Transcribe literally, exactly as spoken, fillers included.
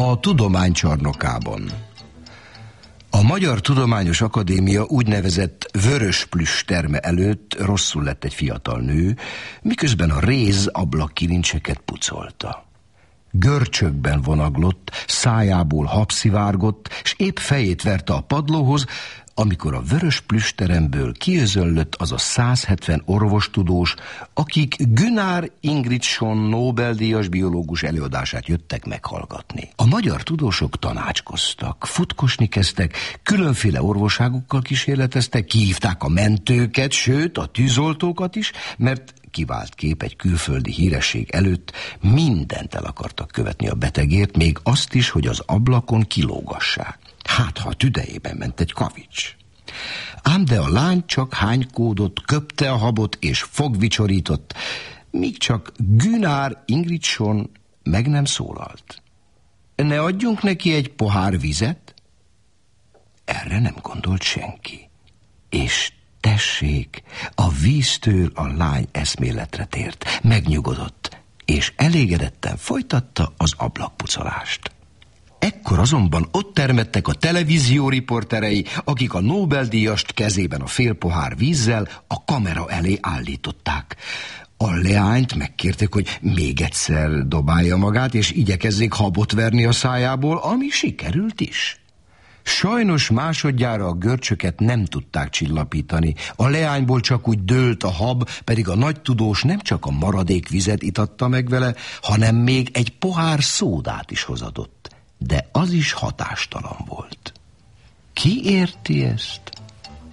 A tudománycsarnokában. A Magyar Tudományos Akadémia úgynevezett vörös plüss terme előtt rosszul lett egy fiatal nő, miközben a réz ablakkilincseket pucolta. Görcsökben vonaglott, szájából hab szivárgott, s épp fejét verte a padlóhoz, amikor a vörös plüssteremből kiözöllött az a százhetven orvostudós, akik Gunnar Ingridsson Nobel-díjas biológus előadását jöttek meghallgatni. A magyar tudósok tanácskoztak, futkosni kezdtek, különféle orvoságukkal kísérleteztek, kihívták a mentőket, sőt a tűzoltókat is, mert kivált kép egy külföldi híresség előtt, mindent el akartak követni a betegért, még azt is, hogy az ablakon kilógassák. Hát, ha a tüdejében ment egy kavics. Ám de a lány csak hánykódott, köpte a habot és fogvicsorított, míg csak Gunnar Ingridsson meg nem szólalt. Ne adjunk neki egy pohár vizet? Erre nem gondolt senki. És tessék, a víztől a lány eszméletre tért, megnyugodott, és elégedetten folytatta az ablakpucolást. Ekkor azonban ott termettek a televízió riporterei, akik a Nobel-díjast kezében a fél pohár vízzel a kamera elé állították. A leányt megkérték, hogy még egyszer dobálja magát, és igyekezzék habot verni a szájából, ami sikerült is. Sajnos másodjára a görcsöket nem tudták csillapítani. A leányból csak úgy dőlt a hab, pedig a nagy tudós nem csak a maradék vizet itatta meg vele, hanem még egy pohár szódát is hozadott. De az is hatástalan volt. Ki érti ezt?